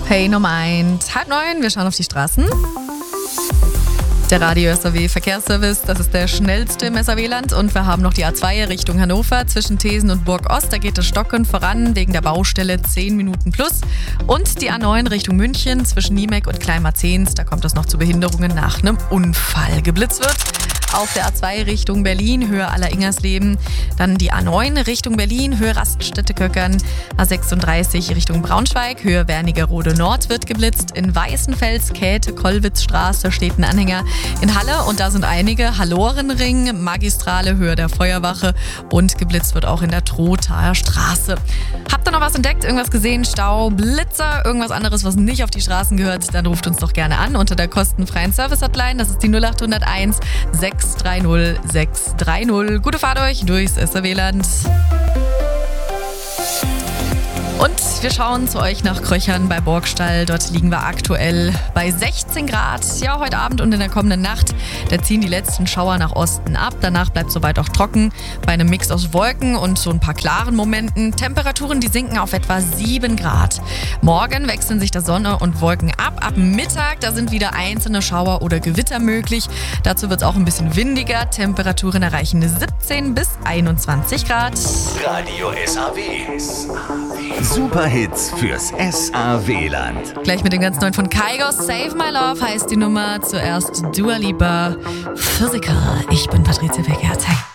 Hey, Nummer 1, 8:30, wir schauen auf die Straßen. Der Radio SAW Verkehrsservice, das ist der schnellste im SAW-Land und wir haben noch die A2 Richtung Hannover zwischen Thesen und Burg-Ost, da geht es stockend voran wegen der Baustelle 10 Minuten plus und die A9 Richtung München zwischen Niemek und Kleinmarzens, da kommt es noch zu Behinderungen nach einem Unfall. Geblitzt wird auf der A2 Richtung Berlin, Höhe Aller-Ingersleben. Dann die A9 Richtung Berlin, Höhe Raststätte-Köckern. A36 Richtung Braunschweig, Höhe Wernigerode Nord wird geblitzt. In Weißenfels, Käthe, Kollwitzstraße steht ein Anhänger. In Halle, und da sind einige, Hallorenring, Magistrale, Höhe der Feuerwache. Und geblitzt wird auch in der Trothaer Straße. Habt ihr noch was entdeckt? Irgendwas gesehen? Stau, Blitzer, irgendwas anderes, was nicht auf die Straßen gehört? Dann ruft uns doch gerne an unter der kostenfreien Service-Hotline. Das ist die 0801 630 630. Gute Fahrt euch durchs SAW-Land. Und wir schauen zu euch nach Kröchern bei Borgstall. Dort liegen wir aktuell bei 16 Grad. Ja, heute Abend und in der kommenden Nacht, da ziehen die letzten Schauer nach Osten ab. Danach bleibt es soweit auch trocken. Bei einem Mix aus Wolken und so ein paar klaren Momenten. Temperaturen, die sinken auf etwa 7 Grad. Morgen wechseln sich da Sonne und Wolken ab. Ab Mittag, da sind wieder einzelne Schauer oder Gewitter möglich. Dazu wird es auch ein bisschen windiger. Temperaturen erreichen 17 bis 21 Grad. Radio SAW. Superhits fürs SAW-Land. Gleich mit dem ganz neuen von Kygo. Save My Love heißt die Nummer. Zuerst Dua Lipa, Physical. Ich bin Patricia Beckert. Hey.